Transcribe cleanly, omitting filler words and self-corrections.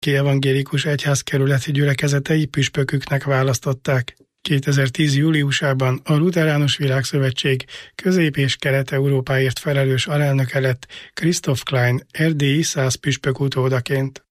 evangélikus egyházkerületi gyülekezetei püspöküknek választották. 2010. júliusában a Lutheránus Világszövetség Közép- és Kelet-Európáért felelős alelnöke lett Christoph Klein erdélyi 100 püspök utódaként.